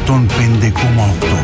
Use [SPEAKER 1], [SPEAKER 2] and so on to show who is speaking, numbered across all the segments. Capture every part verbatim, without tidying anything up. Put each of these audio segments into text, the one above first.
[SPEAKER 1] εκατόν πέντε κόμμα οκτώ.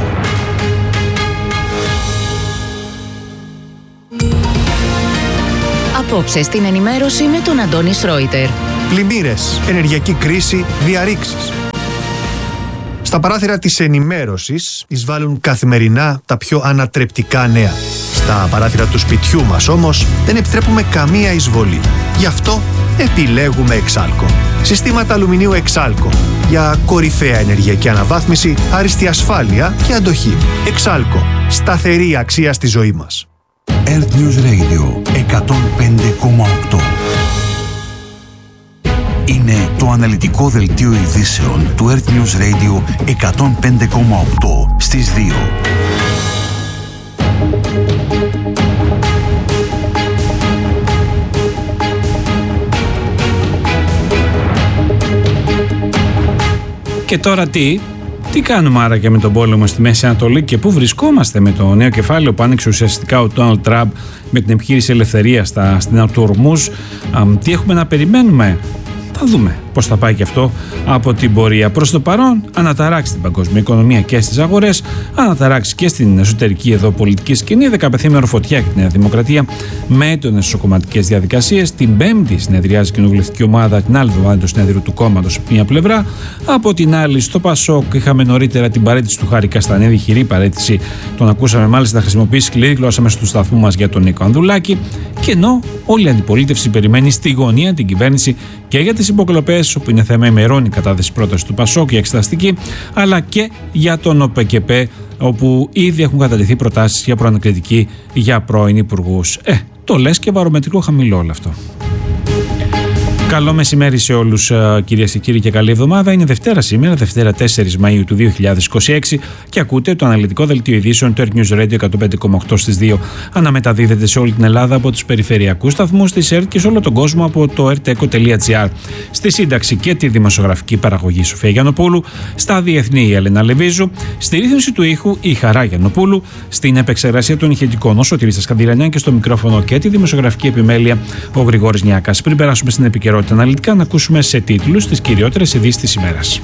[SPEAKER 2] Απόψε στην ενημέρωση με τον Αντώνη Σρόιτερ.
[SPEAKER 3] Πλημμύρες, ενεργειακή κρίση, διαρρήξεις. Στα παράθυρα της ενημέρωσης εισβάλλουν καθημερινά τα πιο ανατρεπτικά νέα. Στα παράθυρα του σπιτιού μας όμως δεν επιτρέπουμε καμία εισβολή. Γι' αυτό επιλέγουμε Εξάλκο. Συστήματα αλουμινίου Εξάλκο για κορυφαία ενεργειακή αναβάθμιση, άριστη ασφάλεια και αντοχή. Εξάλκο. Σταθερή αξία στη ζωή μας.
[SPEAKER 1] Earth News Radio εκατόν πέντε κόμμα οκτώ. Είναι το αναλυτικό δελτίο ειδήσεων του Earth News Radio εκατόν πέντε κόμμα οκτώ στις δύο.
[SPEAKER 4] Και τώρα τι, τι κάνουμε άραγε με τον πόλεμο στη Μέση Ανατολή και πού βρισκόμαστε με το νέο κεφάλαιο που άνοιξε ουσιαστικά ο Ντόναλντ Τραμπ με την επιχείρηση ελευθερίας στα στενά του Ορμούζ, τι έχουμε να περιμένουμε. Θα δούμε πώς θα πάει και αυτό από την πορεία. Προς το παρόν, αναταράξει την παγκόσμια οικονομία και στις αγορές, αναταράξει και στην εσωτερική εδώ πολιτική σκηνή. Δεκαπεθήμερο φωτιά και τη Νέα Δημοκρατία με έντονες ισοκομματικές διαδικασίες. Την Πέμπτη συνεδριάζει η κοινοβουλευτική ομάδα, την άλλη εβδομάδα του συνέδριου του κόμματος από μια πλευρά. Από την άλλη, στο Πασόκ είχαμε νωρίτερα την παρέτηση του Χάρη Καστανίδη, χειρή παρέτηση. Τον ακούσαμε μάλιστα να χρησιμοποιήσει σκληρή γλώσσα μέσα του σταθμού μας για τον Νίκο Ανδουλάκη. Και ενώ όλη η αντιπολίτευση περιμένει στη γωνία την κυβέρνηση και για τις υποκλοπές, όπου είναι θέμα ημερών η κατάθεση πρόταση του Πασόκ για εξεταστική, αλλά και για τον ΟΠΕΚΕΠΕ, όπου ήδη έχουν κατατεθεί προτάσεις για προανακριτική για πρώην υπουργούς. Ε, το λες και βαρομετρικό χαμηλό όλο αυτό. Καλό μεσημέρι σε όλους, κυρίες και κύριοι, και καλή εβδομάδα. Είναι Δευτέρα σήμερα, Δευτέρα τέσσερις Μαΐου του δύο χιλιάδες είκοσι έξι, και ακούτε το αναλυτικό δελτίο ειδήσεων του Earth News Radio εκατόν πέντε κόμμα οκτώ στις δύο. Αναμεταδίδεται σε όλη την Ελλάδα από τους περιφερειακούς σταθμούς της ΕΡΤ και σε όλο τον κόσμο από το ερτέκο τελεία τζι άρ. Στη σύνταξη και τη δημοσιογραφική παραγωγή Σοφία Γιαννοπούλου, στα διεθνή η Έλενα Λεβίζου, στη ρύθμιση του ήχου η Χαρά Γιαννοπούλου, στην επεξεργασία των ηχητικών ο Σωτήρης Σκανδυλανιάν και στο μικρόφωνο και τη δημοσιογραφική επιμέλεια ο Γρηγόρης Νιάκας. Πριν περάσουμε στην επικαιρότητα αναλυτικά, να ακούσουμε σε τίτλους τις κυριότερες ειδήσεις της ημέρας.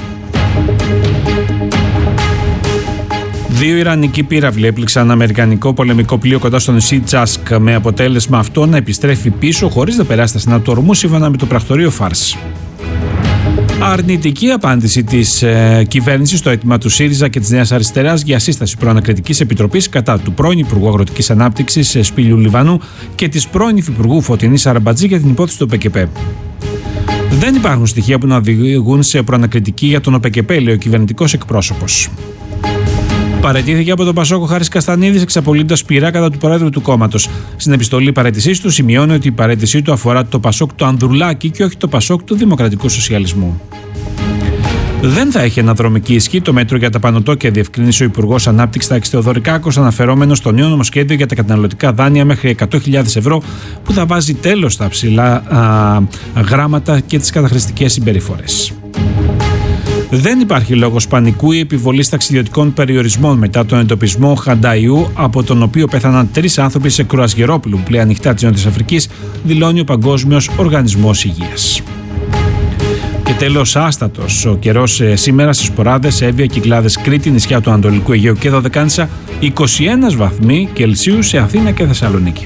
[SPEAKER 4] Δύο Ιρανικοί πύραυλοι έπληξαν αμερικανικό πολεμικό πλοίο κοντά στο νησί Τζάσκ, με αποτέλεσμα αυτό να επιστρέφει πίσω χωρίς να περάσει τα στενά του ορμού, σύμφωνα με το πρακτορείο Φάρς. Αρνητική απάντηση της ε, κυβέρνησης στο αίτημα του ΣΥΡΙΖΑ και της Νέας Αριστεράς για σύσταση προανακριτικής επιτροπής κατά του πρώην Υπουργού Αγροτικής Ανάπτυξης Σπύλιου Λιβανού και της πρώην Υφυπουργού Φωτεινής Αραμπατζή για την υπόθεση του ΟΠΕΚΕΠΕ. Δεν υπάρχουν στοιχεία που να οδηγούν σε προανακριτική για τον ΟΠΕΚΕΠΕ, λέει ο κυβερνητικός εκπρόσωπος. Παραιτήθηκε από τον Πασόκ ο Χάρης Καστανίδης, εξαπολύοντας πειρά κατά του Προέδρου του κόμματος. Στην επιστολή παραίτησής του σημειώνει ότι η παραίτησή του αφορά το Πασόκ του Ανδρουλάκη και όχι το Πασόκ του Δημοκρατικού Σοσιαλισμού. Δεν θα έχει αναδρομική ισχύ το μέτρο για τα πανωτόκια, διευκρίνησε ο Υπουργός Ανάπτυξης Τάκης Θεοδωρικάκος, αναφερόμενος στο νέο νομοσχέδιο για τα καταναλωτικά δάνεια μέχρι εκατό χιλιάδες ευρώ, που θα βάζει τέλος στα ψηλά α, γράμματα και τις καταχρηστικές συμπεριφορές. Δεν υπάρχει λόγος πανικού ή επιβολής ταξιδιωτικών περιορισμών μετά τον εντοπισμό χανταϊού, από τον οποίο πέθαναν τρεις άνθρωποι σε κρουαζιερόπλου πλοία ανοιχτά της Νότιας Αφρικής, δηλώνει ο Παγκόσμιος Οργανισμός Υγείας. Και τέλος, άστατος ο καιρός σήμερα στις Ποράδες, Εύβοια, Κυκλάδες, Κρήτη, νησιά του Ανατολικού Αιγαίου και Δωδεκάνησα, είκοσι ένα βαθμοί Κελσίου σε Αθήνα και Θεσσαλονίκη.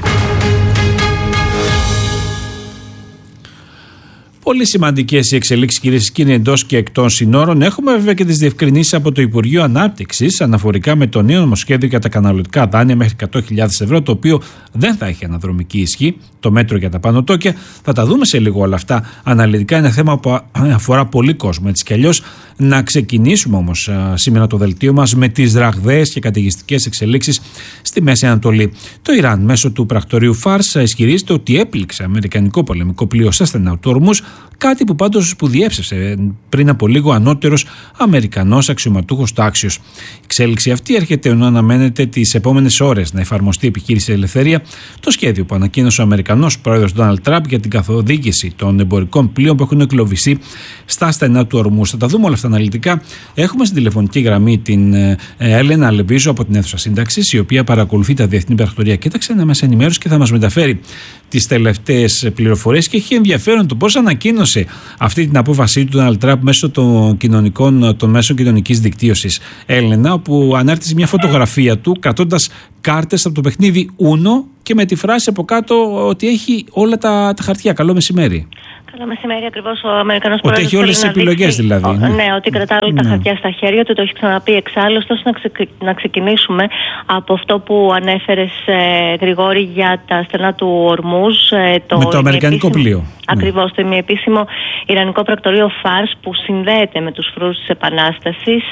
[SPEAKER 4] Πολύ σημαντικές οι εξελίξεις, κυρίες και κύριοι, εντός και εκτός συνόρων. Έχουμε βέβαια και τις διευκρινήσεις από το Υπουργείο Ανάπτυξης αναφορικά με το νέο νομοσχέδιο για τα καταναλωτικά δάνεια μέχρι εκατό χιλιάδες ευρώ, το οποίο δεν θα έχει αναδρομική ισχύ, το μέτρο για τα πανωτόκια. Θα τα δούμε σε λίγο όλα αυτά αναλυτικά. Είναι θέμα που αφορά πολύ κόσμο, έτσι κι αλλιώς. Να ξεκινήσουμε όμως σήμερα το δελτίο μας με τις ραγδαίες και καταιγιστικές εξελίξεις στη Μέση Ανατολή. Το Ιράν, μέσω του πρακτορείου Φάρς, ισχυρίζεται ότι έπληξε αμερικανικό πολεμικό πλοίο στα στενά του Ορμούζ, κάτι που πάντως που διέψευσε πριν από λίγο ανώτερος Αμερικανός αξιωματούχος τάξιος. Η εξέλιξη αυτή έρχεται ενώ αναμένεται τις επόμενες ώρες να εφαρμοστεί η επιχείρηση Ελευθερία, το σχέδιο που ανακοίνωσε ο Αμερικανός πρόεδρος Ντόναλντ Τραμπ για την καθοδήγηση των εμπορικών πλοίων που έχουν εκλοβιστεί στα στενά του Ορμούζ. Θα τα δούμε όλα αυτά αναλυτικά. Έχουμε στην τηλεφωνική γραμμή την ε, Έλενα Λεβίζου από την αίθουσα σύνταξης, η οποία παρακολουθεί τα διεθνή πρακτορεία και τα ξένα μέσα ενημέρωση και θα μας μεταφέρει τις τελευταίες πληροφορίες και έχει ενδιαφέρον το πώς ανακοίνωσε αυτή την απόφασή του Donald Trump μέσω των, κοινωνικών, των μέσων κοινωνικής δικτύωσης, Έλενα, όπου ανάρτησε μια φωτογραφία του κρατώντας κάρτες από το παιχνίδι Uno και με τη φράση από κάτω ότι έχει όλα τα, τα χαρτιά. Καλό μεσημέρι.
[SPEAKER 5] Καλό μεσημέρι, ακριβώς ο Αμερικανός
[SPEAKER 4] Ότι έχει όλες τις επιλογές δηλαδή.
[SPEAKER 5] Ο, ναι. ναι, ότι κρατάει όλα τα
[SPEAKER 4] ναι.
[SPEAKER 5] χαρτιά στα χέρια του, το έχει ξαναπεί εξάλλου. Ωστόσο, να, ξε, να ξεκινήσουμε από αυτό που ανέφερες, ε, Γρηγόρη, για τα στενά του Ορμούζ. Ε, το
[SPEAKER 4] με το αμερικανικό πλοίο.
[SPEAKER 5] Ακριβώς, ναι. Το ημιεπίσημο ιρανικό πρακτορείο Φάρς, που συνδέεται με τους φρουρούς της Επανάστασης,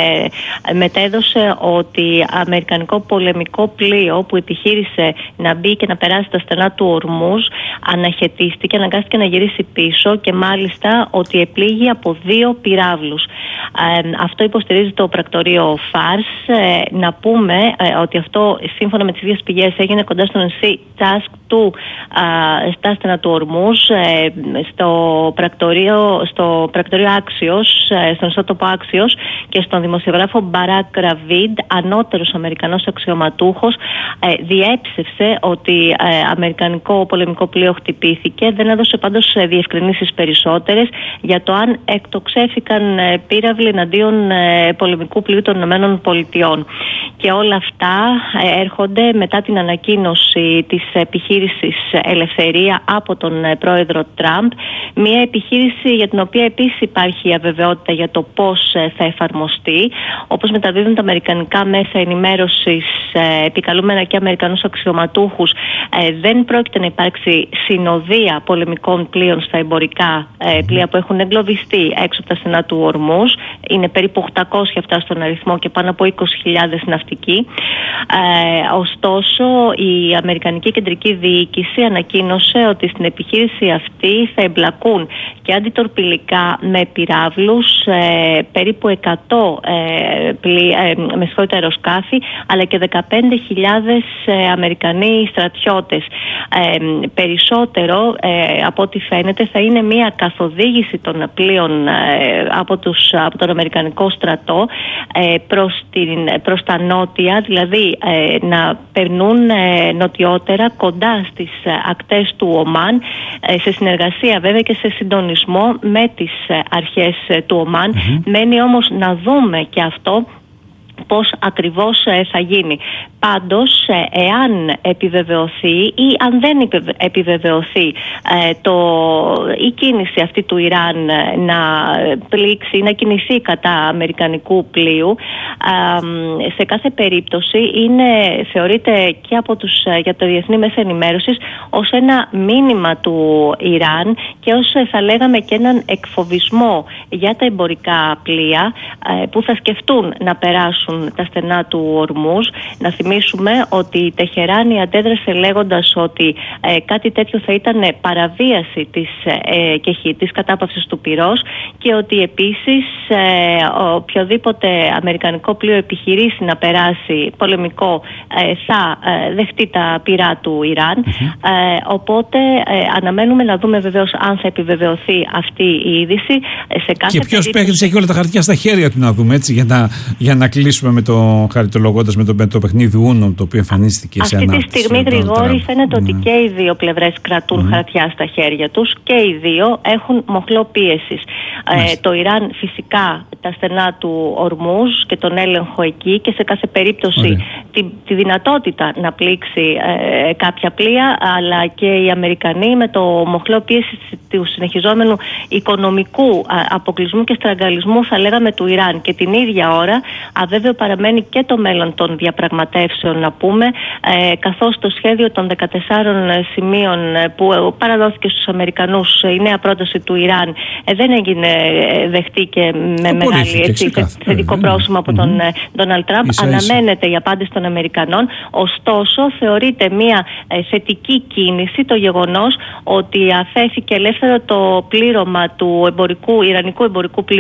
[SPEAKER 5] ε, μετέδωσε ότι αμερικανικό πολεμικό πλοίο που επιχείρησε να μπει και να περάσει τα στενά του Ορμούζ αναχαιτίστηκε, αναγκάστηκε να γυρίσει πίσω και μάλιστα ότι επλήγει από δύο πυράβλους. Ε, αυτό υποστηρίζει το πρακτορείο Φάρς. Ε, να πούμε ε, ότι αυτό, σύμφωνα με τις ίδιες πηγές, έγινε κοντά στο νησί Τάσκ του ε, στα στενά του Ορμούζ, ε, στο πρακτορείο, στο πρακτορείο Άξιος, ε, στον ιστότοπο Άξιος, και στον δημοσιογράφο Μπαράκ Ραβίντ, ανώτερος Αμερικανός αξιωματούχος, ε, διέψευσε ότι ε, αμερικανικό πολεμικό πλοίο χτυπήθηκε. Δεν έδωσε πάντως ε, διευκρινήσεις περισσότερες για το αν εκτοξεύθηκαν ε, πύραυλοι εναντίον ε, πολεμικού πλοίου των Ηνωμένων Πολιτειών. Και όλα αυτά ε, έρχονται μετά την ανακοίνωση της επιχείρησης Ελευθερία από τον ε, πρόεδρο Τραμπ. Μια επιχείρηση για την οποία επίσης υπάρχει αβεβαιότητα για το πώς ε, θα εφαρμοστεί. Όπως μεταδίδουν τα αμερικανικά μέσα ενημέρωσης, ε, επικαλούμενα και αμερικανούς αξιωματούχους, ε, δεν πρόκειται να υπάρξει συνοδεία πολεμικών πλοίων στα εμπορικά ε, πλοία που έχουν εγκλωβιστεί έξω από τα στενά του Ορμούζ. Είναι περίπου οκτακόσια αυτά στον αριθμό και πάνω από είκοσι χιλιάδες ναυτικοί. Ε, ωστόσο, η Αμερικανική Κεντρική Διοίκηση ανακοίνωσε ότι στην επιχείρηση αυτή θα εμπλακούν και αντιτορπιλικά με πυράβλους, ε, περίπου εκατό ε, πλοι, ε, με συγχωρείτε, αεροσκάφη, αλλά και δεκαπέντε χιλιάδες ε, Αμερικανοί στρατιώτες. Ε, περισσότερο, ε, από ό,τι φαίνεται, θα είναι μια καθοδήγηση των πλοίων ε, από, τους, από τον Αμερικανικό στρατό ε, προς, την, προς τα νότια, δηλαδή ε, να περνούν ε, νοτιότερα κοντά στις ε, ακτές του Ομάν, ε, σε συνεργασία βέβαια και σε συντονισμό με τις ε, αρχές ε, του Ομάν. Mm-hmm. Μένει όμως να δούμε και αυτό πώς ακριβώς ε, θα γίνει. Πάντως, ε, εάν επιβεβαιωθεί ή αν δεν επιβεβαιωθεί ε, το, η κίνηση αυτή του Ιράν ε, να πλήξει ή να κινηθεί κατά αμερικανικού πλοίου, ε, σε κάθε περίπτωση είναι, θεωρείται και από τους, ε, για το διεθνή μέσα ενημέρωσης, ως ένα μήνυμα του Ιράν και ως, ε, θα λέγαμε, και έναν εκφοβισμό για τα εμπορικά πλοία ε, που θα σκεφτούν να περάσουν τα στενά του Ορμούζ. Να θυμίσουμε ότι η Τεχεράνη αντέδρασε λέγοντας ότι ε, κάτι τέτοιο θα ήταν παραβίαση της, ε, και της κατάπαυσης του πυρός, και ότι επίσης ε, οποιοδήποτε αμερικανικό πλοίο επιχειρήσει να περάσει πολεμικό ε, θα ε, δεχτεί τα πυρά του Ιράν. Mm-hmm. Ε, οπότε ε, αναμένουμε να δούμε βεβαίως αν θα επιβεβαιωθεί αυτή η είδηση. Σε κάθε
[SPEAKER 4] και ποιος παίχτης έχει όλα τα χαρτιά στα χέρια του, να δούμε έτσι, για να, για να κλείσουμε με το χαριτολογώντας με το, με το παιχνίδι Uno, το οποίο εμφανίστηκε σε ανάρτηση.
[SPEAKER 5] Αυτή τη στιγμή, Γρηγόρη, φαίνεται ναι. ότι και οι δύο πλευρές κρατούν mm. χαρτιά στα χέρια τους και οι δύο έχουν μοχλό πίεσης. Ε, το Ιράν φυσικά τα στενά του Ορμούζ και τον έλεγχο εκεί, και σε κάθε περίπτωση τη, τη δυνατότητα να πλήξει ε, κάποια πλοία, αλλά και οι Αμερικανοί με το μοχλό πίεσης του συνεχιζόμενου οικονομικού αποκλεισμού και στραγγαλισμού, θα λέγαμε, του Ιράν. Και την ίδια ώρα αβέβαιο παραμένει και το μέλλον των διαπραγματεύσεων, να πούμε, ε, καθώς το σχέδιο των δεκατεσσάρων σημείων που παραδόθηκε στους Αμερικανούς, η νέα πρόταση του Ιράν, ε, δεν έγινε δεκτή και με μεγάλη έτσι, θετικό πρόσημο από τον Ντόναλντ Τραμπ. Αναμένεται η απάντηση των Αμερικανών. Ωστόσο, θεωρείται μια ε, θετική κίνηση το γεγονός ότι αφέθηκε ελεύθερο το πλήρωμα του εμπορικού, ιρανικού εμπορικού πλοίου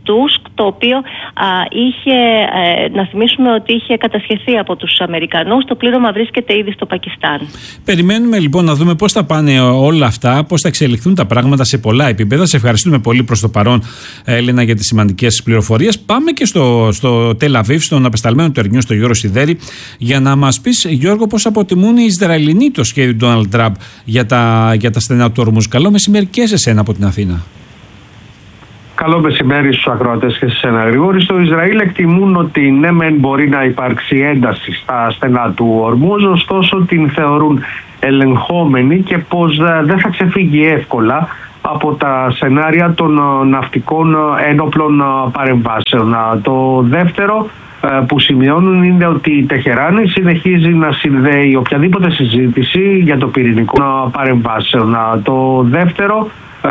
[SPEAKER 5] Τούσκ, το οποίο α, είχε, ε, να θυμίσουμε ότι είχε κατασχεθεί από τους Αμερικανούς. Το πλήρωμα βρίσκεται ήδη στο Πακιστάν.
[SPEAKER 4] Περιμένουμε λοιπόν να δούμε πώς θα πάνε όλα αυτά, πώς θα εξελιχθούν τα πράγματα σε πολλά επίπεδα. Σε ευχαριστούμε πολύ προς το παρόν, Έλενα, για τις σημαντικές πληροφορίες. Πάμε και στο, στο Τελ Αβίβ, στον απεσταλμένο του Ερνιού, στο Γιώργο Σιδέρη, για να μας πεις, Γιώργο, πώς αποτιμούν οι Ισραηλινοί το σχέδιο του Ντόναλντ Τραμπ για τα, για τα στενά του Ορμούζ. Καλό μεσημέρι και σε εσένα από την Αθήνα.
[SPEAKER 6] Καλό μεσημέρι στους ακροατές και σε εσένα, Γρηγόρη. Στο Ισραήλ εκτιμούν ότι ναι, μεν μπορεί να υπάρξει ένταση στα στενά του Ορμούζ, ωστόσο την θεωρούν ελεγχόμενη και πως δεν θα ξεφύγει εύκολα από τα σενάρια των ναυτικών ένοπλων παρεμβάσεων. Το δεύτερο που σημειώνουν είναι ότι η Τεχεράνη συνεχίζει να συνδέει οποιαδήποτε συζήτηση για το πυρηνικό παρεμβάσεων. Το δεύτερο